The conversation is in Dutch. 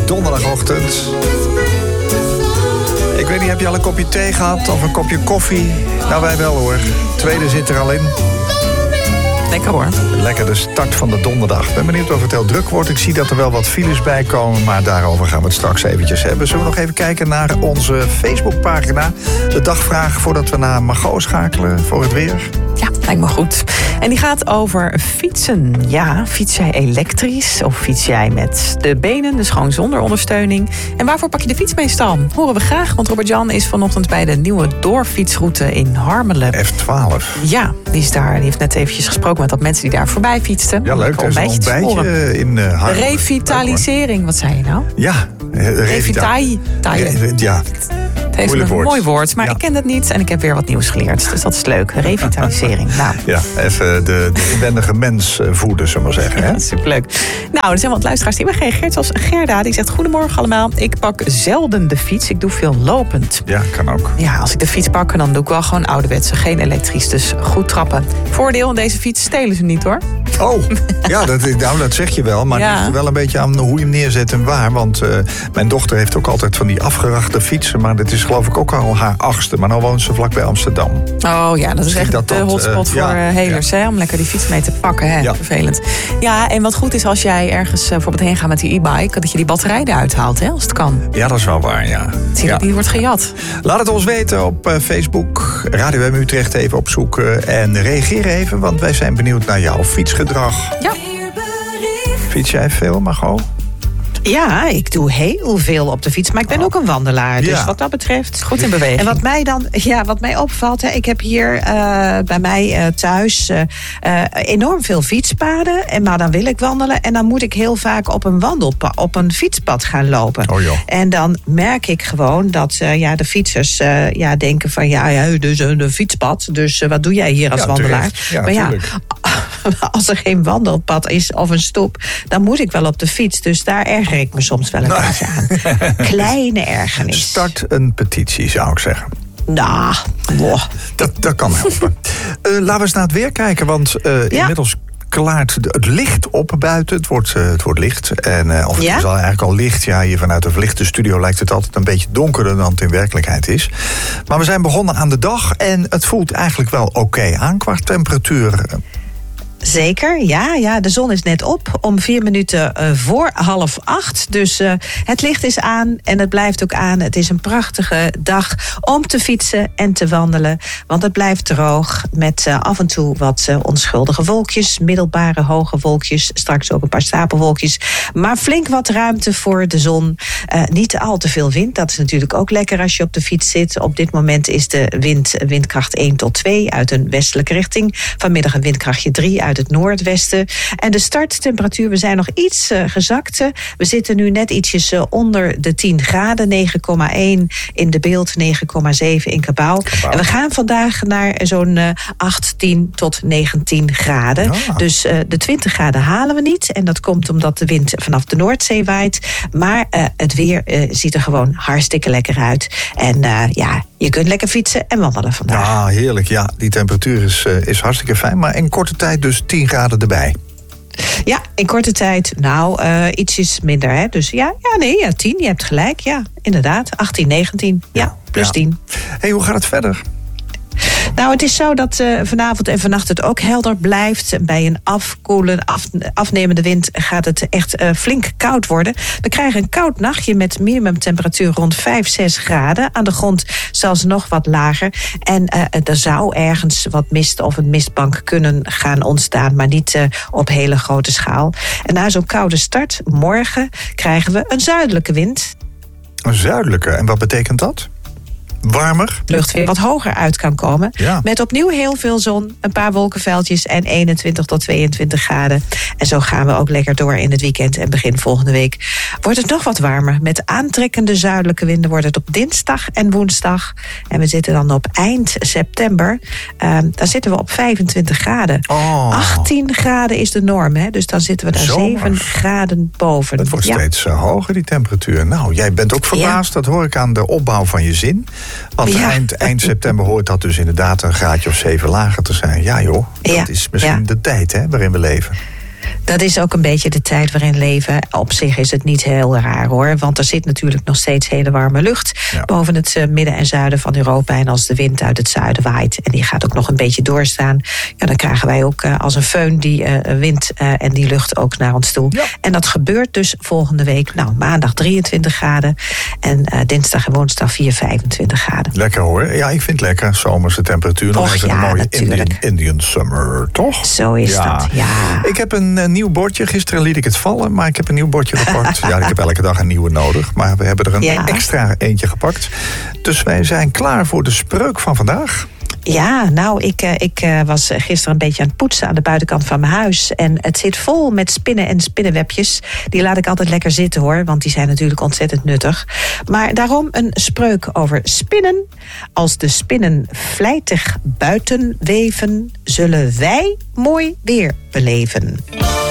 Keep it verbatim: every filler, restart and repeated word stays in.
donderdagochtend. Ik weet niet, heb je al een kopje thee gehad of een kopje koffie? Nou, wij wel hoor. Tweede zit er al in. Lekker hoor. Lekker de start van de donderdag. Ik ben benieuwd of het heel druk wordt. Ik zie dat er wel wat files bij komen, maar daarover gaan we het straks eventjes hebben. Zullen we nog even kijken naar onze Facebookpagina? De dagvraag voordat we naar Margot schakelen voor het weer. Ja, lijkt me goed. En die gaat over fietsen. Ja, fiets jij elektrisch of fiets jij met de benen, dus gewoon zonder ondersteuning? En waarvoor pak je de fiets meestal? Horen we graag, want Robert-Jan is vanochtend bij de nieuwe doorfietsroute in Harmelen. F twaalf. Ja, die is daar. Die heeft net eventjes gesproken met wat mensen die daar voorbij fietsten. Ja, leuk. Er is een ontbijtje in uh, Harmelen. Revitalisering, wat zei je nou? Ja, revitalisering. Ja. Het heeft een woord. mooi woord, maar ja. ik ken dat niet en ik heb weer wat nieuws geleerd. Dus dat is leuk. Revitalisering. Nou. Ja, even de, de inwendige mens voeden, zullen we maar zeggen. Hè? Ja, superleuk. Nou, er zijn wat luisteraars die hebben gereageerd. Zoals Gerda, die zegt: goedemorgen allemaal. Ik pak zelden de fiets. Ik doe veel lopend. Ja, kan ook. Ja, als ik de fiets pak, dan doe ik wel gewoon ouderwetse. Geen elektrisch, dus goed trappen. Voordeel, deze fiets stelen ze niet hoor. Oh, ja, dat, nou, dat zeg je wel. Maar ja. het ligt er wel een beetje aan hoe je hem neerzet en waar. Want uh, mijn dochter heeft ook altijd van die afgerachte fietsen. Maar dat is geloof ik ook al haar achtste. Maar nou woont ze vlakbij Amsterdam. Oh ja, dat is echt dat de dat, hotspot uh, voor ja, helers. ja. Hè, om lekker die fiets mee te pakken. Hè. Ja. Vervelend. Ja, en wat goed is als jij ergens uh, bijvoorbeeld heen gaat met die e-bike. Dat je die batterij eruit haalt, hè, als het kan. Ja, dat is wel waar, ja. Zie je ja. dat die wordt gejat. Laat het ons weten op uh, Facebook. Radio M Utrecht even opzoeken. En reageer even, want wij zijn benieuwd naar jouw fietsgedrag. Ja. Fiets jij veel, Margot? Ja, ik doe heel veel op de fiets. Maar ik ben ook een wandelaar. Dus Ja. wat dat betreft... Goed in beweging. En wat mij dan, ja, wat mij opvalt, hè, ik heb hier uh, bij mij uh, thuis uh, uh, enorm veel fietspaden. En maar dan wil ik wandelen. En dan moet ik heel vaak op een wandelpad, op een fietspad gaan lopen. Oh, joh. En dan merk ik gewoon dat uh, ja, de fietsers uh, ja, denken van ja, ja, dus een uh, fietspad. Dus uh, wat doe jij hier als Ja, wandelaar? terecht. Ja, maar ja, tuurlijk. als er geen wandelpad is of een stoep, dan moet ik wel op de fiets. Dus daar erger ik me soms wel een Nou. beetje aan. Kleine ergernis. Start een petitie, zou ik zeggen. Nou, boah. Dat, dat kan helpen. uh, laten we eens naar het weer kijken, want uh, Ja. inmiddels klaart het licht op buiten. Het wordt, uh, het wordt licht. En, uh, of het Ja? is al eigenlijk al licht. Ja, hier vanuit de verlichte studio lijkt het altijd een beetje donkerder dan het in werkelijkheid is. Maar we zijn begonnen aan de dag en het voelt eigenlijk wel oké okay aan qua temperatuur. Zeker, ja, ja. De zon is net op om vier minuten uh, voor half acht. Dus uh, het licht is aan en het blijft ook aan. Het is een prachtige dag om te fietsen en te wandelen. Want het blijft droog met uh, af en toe wat uh, onschuldige wolkjes. Middelbare hoge wolkjes. Straks ook een paar stapelwolkjes. Maar flink wat ruimte voor de zon. Uh, niet al te veel wind. Dat is natuurlijk ook lekker als je op de fiets zit. Op dit moment is de wind windkracht één tot twee uit een westelijke richting. Vanmiddag een windkrachtje drie uit het noordwesten. En de starttemperatuur, we zijn nog iets uh, gezakt. We zitten nu net ietsjes uh, onder de tien graden. negen komma één in de Beeld, negen komma zeven in Cabauw. Cabauw. En we gaan vandaag naar zo'n uh, acht, tien tot negentien graden. Ja. Dus uh, de twintig graden halen we niet. En dat komt omdat de wind vanaf de Noordzee waait. Maar uh, het weer uh, ziet er gewoon hartstikke lekker uit. En uh, ja, je kunt lekker fietsen en wandelen vandaag. Ah, heerlijk. Ja, die temperatuur is, uh, is hartstikke fijn. Maar in korte tijd dus tien graden erbij. Ja, in korte tijd, nou, uh, ietsjes minder. Hè? Dus ja, ja, nee, ja, tien, je hebt gelijk. Ja, inderdaad, achttien, negentien. Ja, Ja, plus ja. tien. Hey, hoe gaat het verder? Nou, het is zo dat uh, vanavond en vannacht het ook helder blijft. Bij een afkoelen, af, afnemende wind gaat het echt uh, flink koud worden. We krijgen een koud nachtje met minimumtemperatuur rond vijf, zes graden. Aan de grond zelfs nog wat lager. En uh, er zou ergens wat mist of een mistbank kunnen gaan ontstaan. Maar niet uh, op hele grote schaal. En na zo'n koude start, morgen, krijgen we een zuidelijke wind. Een zuidelijke. En wat betekent dat? Warmer? Lucht weer wat hoger uit kan komen. Ja. Met opnieuw heel veel zon, een paar wolkenveldjes en eenentwintig tot tweeëntwintig graden. En zo gaan we ook lekker door in het weekend en begin volgende week. Wordt het nog wat warmer. Met aantrekkende zuidelijke winden wordt het op dinsdag en woensdag. En we zitten dan op eind september. Uh, dan zitten we op vijfentwintig graden. Oh. achttien graden is de norm, hè? Dus dan zitten we daar Zomers. zeven graden boven. Het wordt Ja. steeds uh, hoger, die temperatuur. Nou, jij bent ook verbaasd. Dat hoor ik aan de opbouw van je zin. Want Ja. eind, eind september hoort dat dus inderdaad een graadje of zeven lager te zijn. Ja joh, dat Ja, is misschien ja. de tijd hè, waarin we leven. Dat is ook een beetje de tijd waarin leven. Op zich is het niet heel raar hoor. Want er zit natuurlijk nog steeds hele warme lucht ja. boven het uh, midden en zuiden van Europa. En als de wind uit het zuiden waait en die gaat ook nog een beetje doorstaan, ja, dan krijgen wij ook uh, als een föhn die uh, wind uh, en die lucht ook naar ons toe. Ja. En dat gebeurt dus volgende week. Nou, maandag drieëntwintig graden en uh, dinsdag en woensdag vier, vijfentwintig graden. Lekker hoor. Ja, ik vind het lekker. Zomerse temperatuur. Nog even ja, een mooie Indian, Indian summer, toch? Zo is ja. dat, ja. Ik heb een, een nieuw bordje. Gisteren liet ik het vallen, maar ik heb een nieuw bordje gepakt. Ja, ik heb elke dag een nieuwe nodig. Maar we hebben er een ja. extra eentje gepakt. Dus wij zijn klaar voor de spreuk van vandaag. Ja, nou, ik, ik was gisteren een beetje aan het poetsen aan de buitenkant van mijn huis. En het zit vol met spinnen en spinnenwebjes. Die laat ik altijd lekker zitten hoor, want die zijn natuurlijk ontzettend nuttig. Maar daarom een spreuk over spinnen. Als de spinnen vlijtig buiten weven, zullen wij mooi weer beleven.